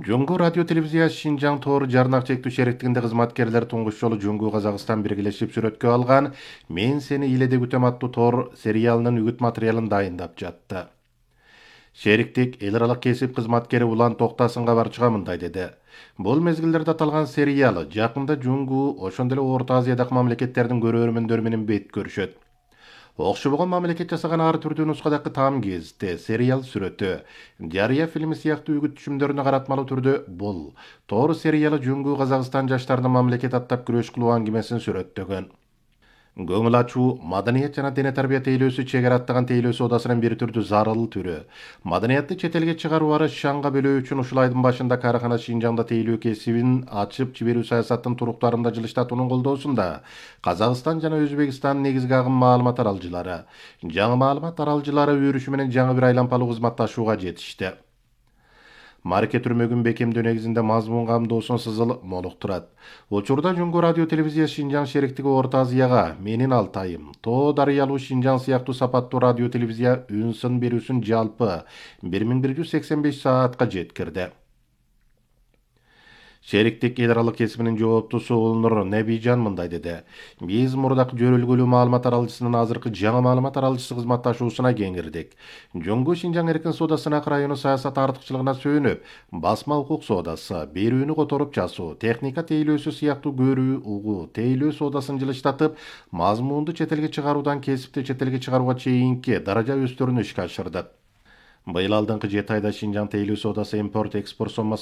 Жоңгу радио телевизия Шинжаң Тоор жарнак чектүү шериктигинде кызматкерлер туңгуч жолу Жоңгу Казакстан биргелешип сүрөткө алган «Мен сени иледе күтөм» аттуу Тоор сериалынын үгүт материалын дайындап жатты. Шериктик эл аралык кесип кызматкери Улан Токтасынга барчыга мындай деди. Бул мезгилдерде аталган сериал жакында Жоңгу ошондой эле Орто Азиядагы мамлекеттердин көрөрмөндөрү менен бет көрүшөт. Окшобогон мамлекет жасаган ар түрдүү нускадагы там кезте, сериал сүрөтү, Жарыя фильми сыяктуу үгүт түшүмдөрүнө каратмалуу түрдө бул Тоор сериалы Жоңгу Казакстан жаштарынын мамлекет аттап күрөш кылуу аңгемесин сүрөттөгөн. Көңүл ачуу маданият жана дене тарбия тейлөөсү чегара аттаган тейлөө соодасынын бир түрдүү зарыл түрү. Маданиятты чет элге чыгаруу ары шаңга бөлөө үчүн ушул айдын башында каарахана Шинжаңда тейлөө кесибин ачып жиберүү саясаттын туруктарында жылыштатуунун колдоосунда Казакстан жана Өзбекстан негизги агым маалымат аралжылары, жаңы маалымат аралжылары өрүшү менен жаңы бир айлампалуу кызматташууга жетишти. Марке түрмөгүн бекемдөө негизинде мазмун камдоосун сызыл молуктурат. Учурда Жоңгу радио телевизия Шинжаң шериктиги Орто Азияга Менин Алтайым, Тоо дарыялуу Шинжаң сыяктуу сапаттуу радио телевизия үн сын берүүсүн жалпы 1185 саатка жеткирди. Шериктик эл аралык кесибинин жооптусу Улнур Небижан мындай деди. Биз мурдак жөрөлгөлүү маалымат аралжысынын азыркы жаңы маалымат аралжысы кызматташуусуна кеңирдик. Жоңгу Шинжаң эркин соодасынак району саясат артыкчылыгына сүйөнүп, басма укук соодасы, берүүнү которуп часуу, техника тейлөөсү сыяктуу көрүү, угуу, тейлөө соодасын жылыштатып, мазмунду чет элге чыгаруудан кесипти чет элге чыгарууга чейинки даража өстөрүнү ишке ашырдык. Быйыл алдыңкы 7 айда Шинжаң тейлөө соодасы импорт экспорт соммасы